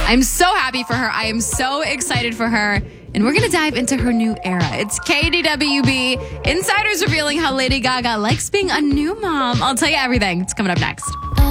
I'm so happy for her. I am so excited for her. And we're going to dive into her new era. It's KDWB. Insiders revealing how Lady Gaga likes being a new mom. I'll tell you everything. It's coming up next.